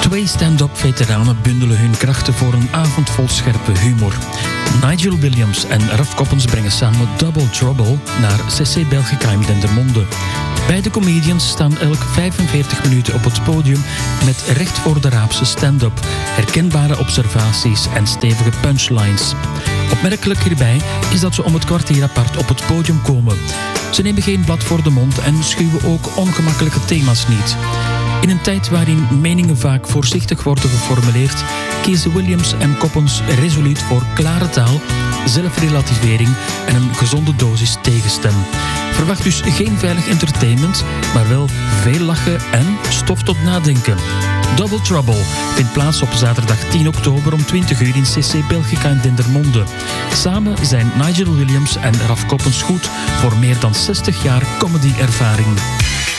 Twee stand-up veteranen bundelen hun krachten voor een avond vol scherpe humor. Nigel Williams en Raf Coppens brengen samen Double Trouble naar CC Belgica in Dendermonde. Beide comedians staan elk 45 minuten op het podium met recht voor de raapse stand-up, herkenbare observaties en stevige punchlines. Opmerkelijk hierbij is dat ze om het kwartier apart op het podium komen. Ze nemen geen blad voor de mond en schuwen ook ongemakkelijke thema's niet. In een tijd waarin meningen vaak voorzichtig worden geformuleerd, kiezen Williams en Coppens resoluut voor klare taal, zelfrelativering en een gezonde dosis tegenstem. Verwacht dus geen veilig entertainment, maar wel veel lachen en stof tot nadenken. Double Trouble vindt plaats op zaterdag 10 oktober om 20 uur in CC Belgica in Dendermonde. Samen zijn Nigel Williams en Raf Coppens goed voor meer dan 60 jaar comedy-ervaring.